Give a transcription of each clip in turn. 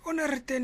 107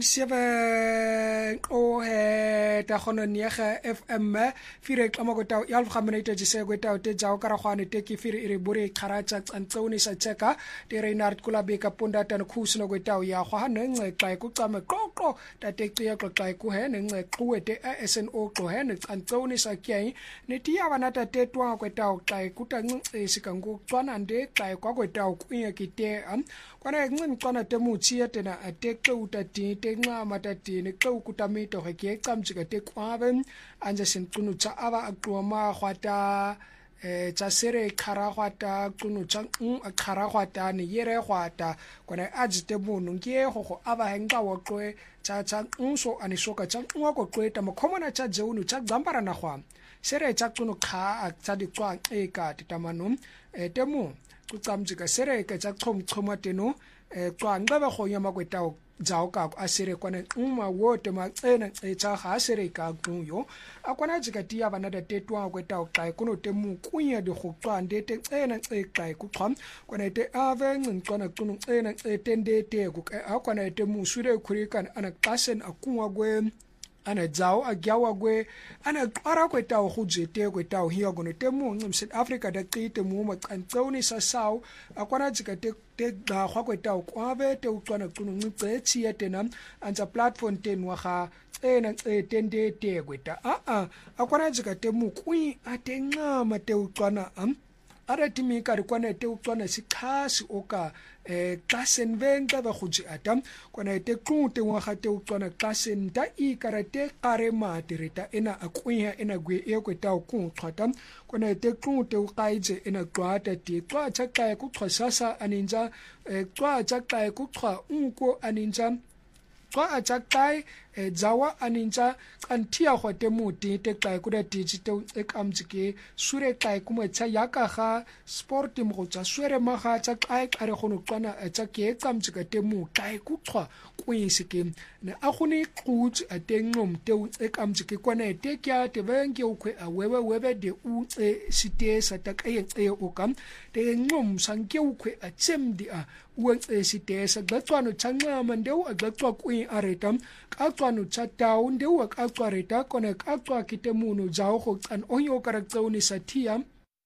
ta khono niega FM fire tlama go taw yalf khamene je se go taw te jaw kara khwane te ki fire ire bore kharacha tsantsoni sa cheka te Reinhard Kulabe ka punda tan khusno go taw ya khwa nengce xa ku xame qoqo ta te qiya xa ku he nengce qwe te SNO qo he ne tsantsoni sa kyai ne tia bana ta te twa go taw xa ku ta nngce sikangu tswana nde xa kwa go taw ku ye ki te kwana ngin tswana te mutsi te na te tati te ngama tati ne tlo kutamito ge ke tsamtsika te kwabe anje sentunu tsa aba aqwa khwata tsa sere khara khwata qunu tsa khara khwata ne yere khwata kwana ajite bunu ke go aba henga wo qwe tsa unso ani soka tsa ngwa ko qwe ta mokhomona tsa jeunu tsa dzambara na khwa sere tsa qunu kha tsa di qwa e ka titamanu temu tsamtsika sere ke tsa chomchoma teno qwa ngaba go nyama kwetao jaw ka asere kwana wote macena cha ha asere ka kuyo akwana jikati abana da tetwa kweta xa kuno temu kunya di khuqande te cena xa kuqham kwana te ave ncwana qunu cena tende te ku akwana temu sure khurikan ana qasen akunwa gwe ana jaw agyawa gwe ana qara kweta go jete kweta hiya gono temu South Africa da qite mu maqantsoni sa saw akwana jikate te ga khwa kweta kwabe te uqwana qunu ngice tsiya tena anza platform tenwa ga ena tende te kweta akwana jikate mu kwi atenqama te uqwana ara timika ri kwana te uqwana sikhasi oka klasen venga ba khutsi atam kwana te qute wa khate uqwana klasen ta ikarate qare matirita ena akuya ena gwe ekweta ku qhata kwana te qute uqaije ena qwata ti qwa chaqa ku qhasasa aninja qwa chaqa ku qwa unko aninja qwa achaqai jawa aninja kantia khote muti te xa ku da digital ekamtsike sure xa ku mo tsa yaka ga sport mo tsa sure ma ga tsa xa re gono qwana tsa ke ekamtsike te mu xa ku qwa ku isike ne a gone qutsi atengom te ekamtsike kwana te kya te benke u khwe webe de u site sa ta ka ye o kam te ngom sanke u khwe a tsemdi a u site sa gbatswano tsanqa mandeu a gbatswa ku aretam ka tswano tsatao ndeu ka tswareta kone ka tswa kitemunu jawo go tsan onyo karaktsoni sathia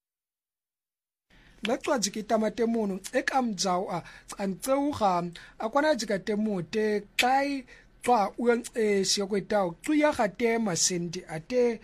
latwa jikita matemuno ekam jaw a tsantseu ga akwana jikate mote kai tswa uang siyokwetao tsuya ga te masendi ate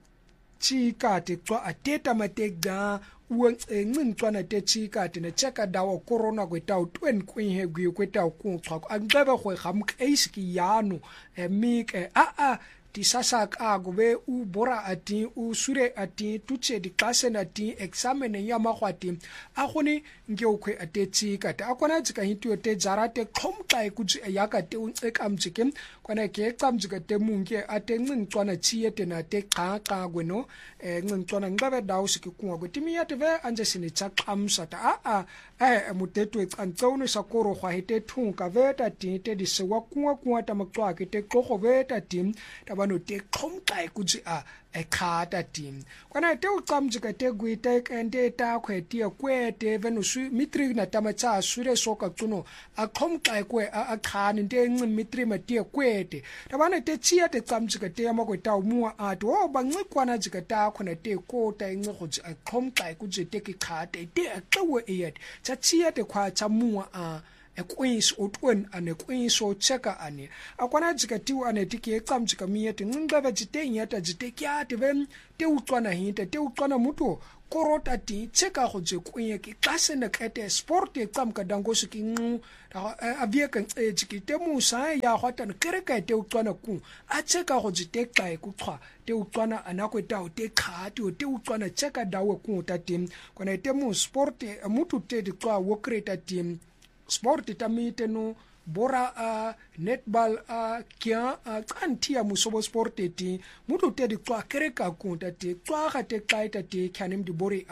chika te tswa ateta mategda uang ngintwana te chika te ne cheka dawo corona kwetao twen kwenhe gwi kwetao ku tswa angaba go gamkeisi ki yano mike ti sasa ka gobe u bora ati u sure ati tutse di klase na ti examine ya makhwati a gone nke o khwe atetsi ka ta akona tsika hintu te jarate khomka ku tsi ya ka te unce kamtsike kwana ke kamtsika te munke ate ngintwana tsiye te na teqa gweno ngintwana ngabe dawo siki kunwa go timi ya te ve anje sini tsa qamsa ta mutetu exantsono sa koro khwa hete thunka veta ti te di sewa kunwa ta makwa ke te qogo veta ti ta no te khomka ku tsi khata tim kwana te uqamjika te gwita kende ta khweti kwete venusu mitri na tamatsa sure soka tsuno khomka kwe khani nte mitri matie kwete tabana te tsia te qamjika te amakweta mu ati o bangikwana jika ta khona te kota ngo khomka ku jete ki khate te xewe eyet tsia te khwa tsa mu ekwins otwen ane kwins o cheka ane akwana jika tiu ane tiki eqamjika miyete ngaba jite nyata jite kyate vem te uqwana hinte te uqwana muto korota ti cheka go je kwenye ki klase na kete sport eqamka dangosu ki avieka jiki te musa ya hwata kereka te uqwana ku a cheka go jite xa ku qhwa te uqwana anakweta o te khati o te uqwana cheka dawe ku tatim kwana te mu sport mutu te di qwa wo create team sport tamite no bora netball kya kantia musobo sport ti mutu te di kwa kereka kunta ti kwa ga te kaita ti khanim di bori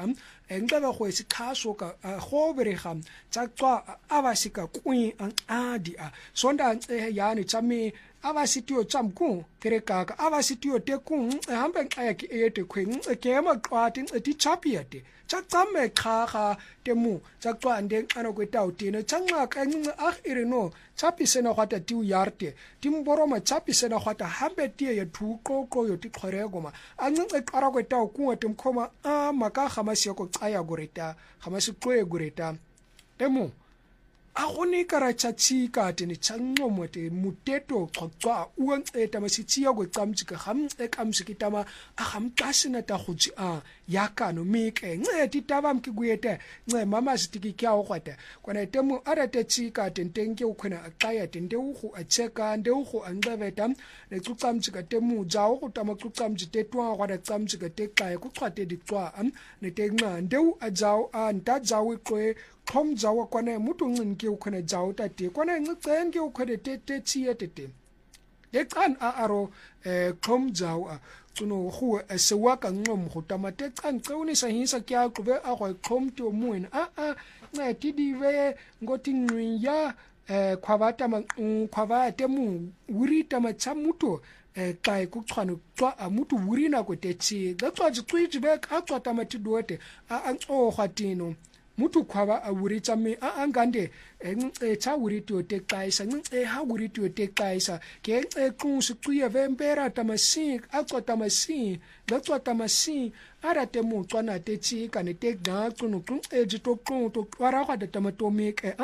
ngicebe go isikhaso ka go berega tsa tswa abasika kuin adi a sonda yani tsami abasitiyo tsamku kerekaka abasitiyo tekung hambe ayaki ete khweng ekema qwati eti chapiate tsatsame khaga temu tsatswa ande ana kwetawutine tsanqa kancinci irino chapisena gwata tiu yarte timboroma chapisena gwata hambe tie ye thuqoqo yo tiqhoreko ma ancinci qara kwetawu kunga timkhoma maka khamasi ko qaya goreta khamasi qoye goreta temu a gone karatša tshika tene tsanqomo te muteto qhoqwa uanceta masitsia go tsamtsika gamce kamsikitama a gamtasena ta gotsi a yakano mike nceti tabam ke kuyete nce mama sitiki kya ogwata kwana temu arate tshika tentenge ukhona aqaya tente ugu acheka nde ugu anqebeta ne tsamtsika temu jawo go tama tsamtsi tetwa gwada tsamtsika teqaya kuqhwate dicwa ne tenqa ndeu ajawo anta jawo qoe khom jawo kwana mutu ncinke ukhona jawo tate kwana ncenge ukhona tete tsiye tete leqan a aro khom jawo tsuno go sewa ka ncom go tamate qanqeuni sa hinsa kya qube a go khom to muin nceti dive ngoti ncwiya khwabata khwabate mu urita machamuto kai kuchwana tswa amutu urina ko tetsi gatswa tswiji be ka tswa tamati dote a ghatino mutu khwaba a uritsa me angande cha uriti oteqaisa ha uriti oteqaisa ke qunsu qiye vembera tamasi atswa tamasi gatswa tamasi arate mu tswana tetsi kane tegda qunu jito to kwara ga tamatomike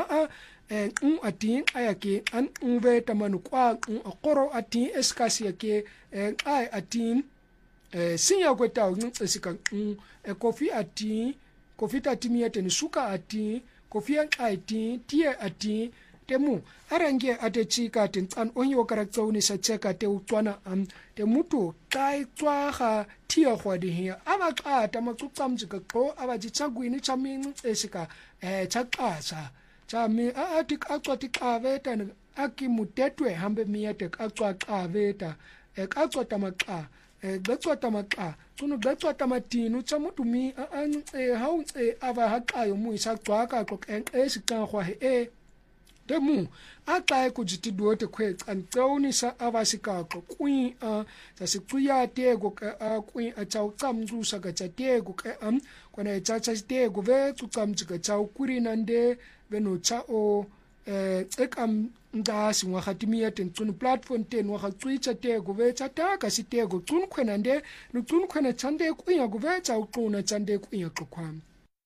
atin ayake an uve tamanu kwa qoro atin eskasi yake ai atin sinya kweta ngisika kofi atin kofi tatimiete ni suka atin kofi atin tie atin temu arange atechika tentsan onyo karaktsoni sa cheka te utswana te mutu kai tswaga tie gwadi he aba qata matsuqamjika qo aba jitsagwini chamin esika chaqasa chami atik aqwati qaveta aki mutetwe hambe miyete aqwa qaveta aqwata maqa gqwata maqa tsuno gqwata matinu chamutu mi hau ava haqayo mu isaqwaka qoqen esiqangwa he temu aqaye kujitidote khwe qanqoni sa avasikaqo kuin sasiquya tego kuin achau qamzusa ga tego kwana chacha tego ve qamjika chau kurinande beno cha o ekam ndasi ngwa khatimia tentun platform ten wa khatsuitsa tego ve cha ta ka sitego tun khwena nde no tun khwena chande kuya go ve cha uquna chande kuya qokhwam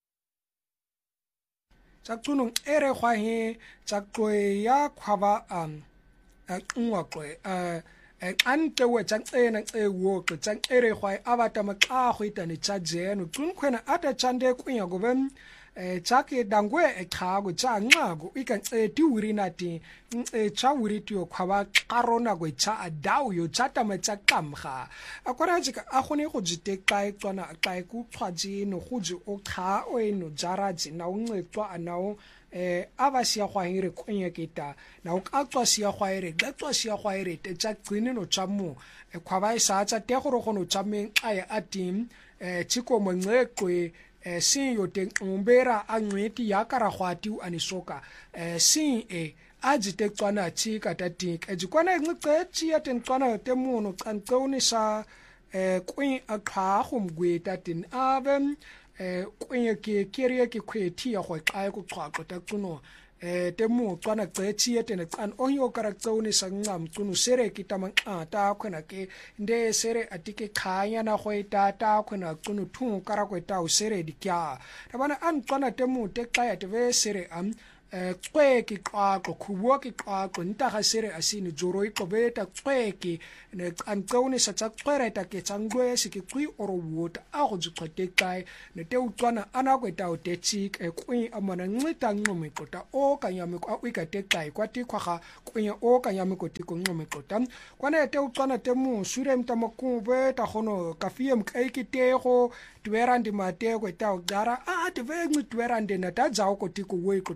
cha tunu ere khwa he cha qoe ya khwaba ngwa qoe ante we cha ena wo qe cha ere khwa abata maqa khwitane cha jeno tun khwena ata chande kuya go ve chake dangwe ekhago cha nqago ikanteti urinati cha uriti okhaba qarona go cha adau yo chata matsa qamga akora jika a gone go jiteqa tswana qa ku tshwaji no goji o kha o eno jaraji na unqetswa anao abasia gwa hire kwenye kita na ukatswa sia gwa hire gatswa sia gwa hire te cha qine no chamu khwaba isa tsa te go gono chameng aya atim tshiko monqeqwe sin yo teng umbera angweti yakara khwati anisoka sin ajite tswana tshika tatik ejikwana nqeqechi ya tentswana temuno qanqoni sa kwin akha khumgweta tin ave kwin ke kerie ke khwethi ya go xa ku xhaqo ta tsuno temu tswana qechi yetene qan onyo karaktsoni sa ngam tsuno sere kitama ta khona ke nde sere atike khanya na go ta khona tsuno thu kara ko ta sere dikya tabana an tswana temu te qaya te sere qweki qaqo khuboki qaqo ntaga sere asini joro iqobeta qweki ne qanqoni sa tsa qwereta ke tsangwe se ke qwi oro wota a go jiqotekai ne te utswana ana ko ta utetsi ke qwi amana nqita nqome qota o kanyame kwa uikatekai kwa tikwaga qwi o kanyame ko tiko nqome qota kwana te utswana te mu surem ta makube ta gono kafiem kaikitego twerandi matego ta gara te ve nqitwerandi na ta jawo ko tiko we qota twerandi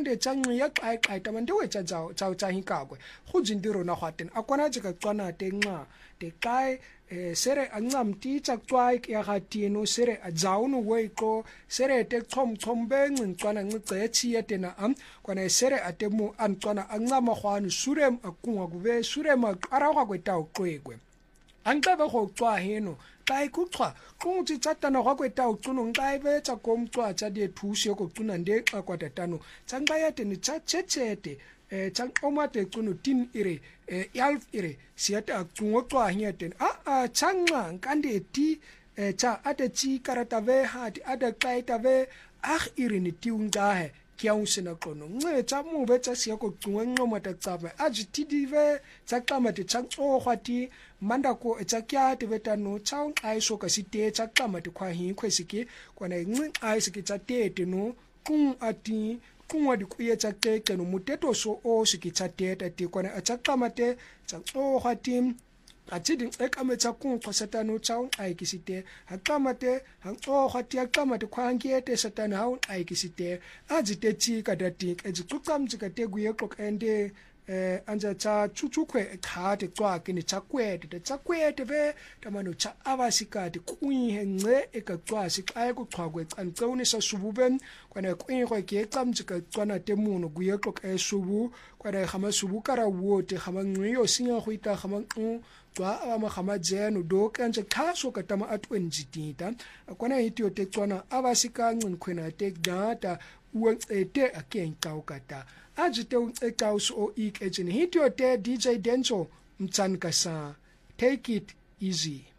kande tsa nqia qae tamande we tsa hinkakwe go jindi rona gwaten a kwana ka tswana tenqa te qae sere ancamti tsa tswae ke ga tino sere a jaunu weiko sere te chombe ncwana ncechi yetena kwana sere atemu ancwana ancama khwanu surem akunga kube surem aqara kweta uqwekwe anxebe go tswa heno kai kuchwa kunti tsatana gwa kweta ucuno nqaibe tsa komtswa tsa die thusi go tsuna nde xa kwatatano tsanga yeteni tsa tshetsete tsangoma te cuno tin ire yalf ire siata acungo tswa nyeten tsanga nkande ti tsa ate tsi karata ve hati ate qaita ve ire ni tiungahe kia unsina qono nce tsa mube tsa siya ko cungo ngoma ta tsaba ajitidive tsa qamate tsa khwati mandako tsa kya te betano tsa aiso ka site tsa qamate khwa hi khwesike kwana nci aisike tsa tete no kung ati kungwa di kuye tsa keke no muteto so o sike tsa tete te kwana tsa qamate tsa khwati atidi ekametsa kungwa satano tsa aikisite hakamate khwati hakamate khwangiete satano ha aikisite ajite tsi kadati eziqamtsika teguye qokende anja tsa chuchukwe khate tswake ni tsakwete ve tamano tsa avasikati kuihe nce ekatswasi xa kuchwakwe tsantsewuni sa subube kwana kuihe ke tsamtsika tswana temuno guye qoke subu kwana khama subu kara wote khama ngiyo singa khuita khama tswa ama khama jeno do kanje khaso katama atwenjitita kwana hitio te tswana avasika ncinkhwena te data uwete akenkawkata ajite uncekawuso o ik ejeni hitio te DJ Denso mtsankasa take it easy.